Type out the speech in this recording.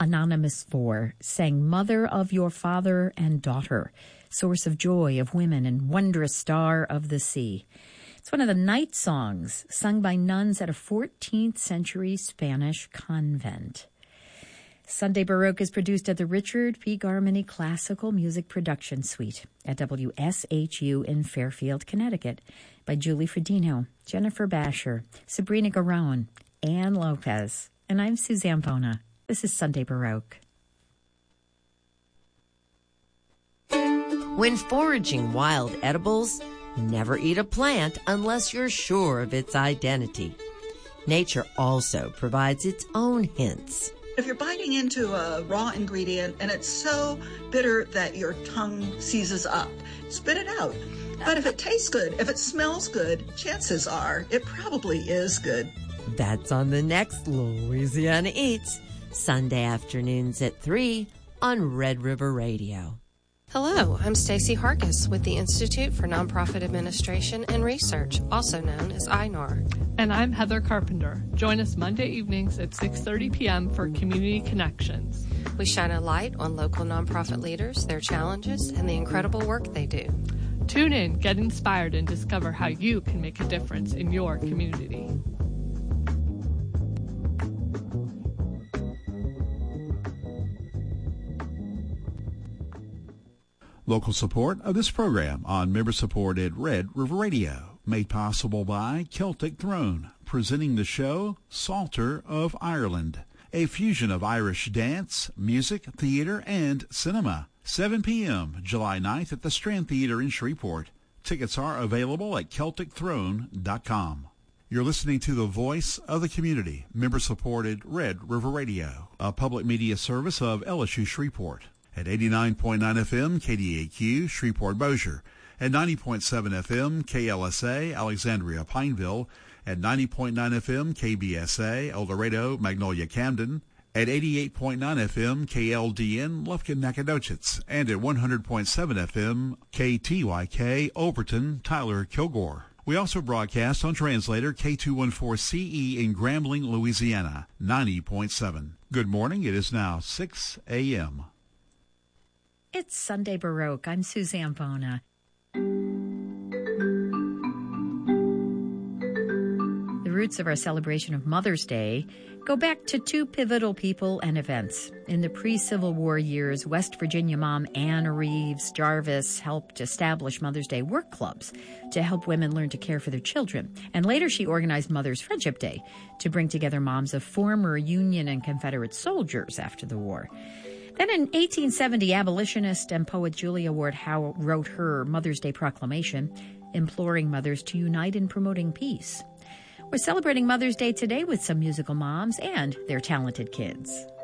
Anonymous 4 sang Mother of Your Father and Daughter, Source of Joy of Women and Wondrous Star of the Sea. It's one of the night songs sung by nuns at a 14th century Spanish convent. Sunday Baroque is produced at the Richard P. Garmany Classical Music Production Suite at WSHU in Fairfield, Connecticut by Julie Fredino, Jennifer Basher, Sabrina Garon, Ann Lopez, and I'm Suzanne Bona. This is Sunday Baroque. When foraging wild edibles, never eat a plant unless you're sure of its identity. Nature also provides its own hints. If you're biting into a raw ingredient and it's so bitter that your tongue seizes up, spit it out. But if it tastes good, if it smells good, chances are it probably is good. That's on the next Louisiana Eats, Sunday afternoons at 3 on Red River Radio. Hello, I'm Stacy Hargis with the Institute for Nonprofit Administration and Research, also known as INAR. And I'm Heather Carpenter. Join us Monday evenings at 6:30 p.m. for Community Connections. We shine a light on local nonprofit leaders, their challenges, and the incredible work they do. Tune in, get inspired, and discover how you can make a difference in your community. Local support of this program on member-supported Red River Radio, made possible by Celtic Throne, presenting the show Psalter of Ireland, a fusion of Irish dance, music, theater, and cinema. 7 p.m., July 9th at the Strand Theater in Shreveport. Tickets are available at CelticThrone.com. You're listening to the voice of the community, member-supported Red River Radio, a public media service of LSU Shreveport. At 89.9 FM, KDAQ, Shreveport-Bossier. At 90.7 FM, KLSA, Alexandria, Pineville. At 90.9 FM, KBSA, El Dorado, Magnolia, Camden. At 88.9 FM, KLDN, Lufkin, Nacogdoches. And at 100.7 FM, KTYK, Overton, Tyler, Kilgore. We also broadcast on translator K214CE in Grambling, Louisiana, 90.7. Good morning. It is now 6 a.m. It's Sunday Baroque. I'm Suzanne Bona. The roots of our celebration of Mother's Day go back to two pivotal people and events. In the pre-Civil War years, West Virginia mom Anne Reeves Jarvis helped establish Mother's Day work clubs to help women learn to care for their children. And later she organized Mother's Friendship Day to bring together moms of former Union and Confederate soldiers after the war. Then in 1870, abolitionist and poet Julia Ward Howe wrote her Mother's Day proclamation, imploring mothers to unite in promoting peace. We're celebrating Mother's Day today with some musical moms and their talented kids.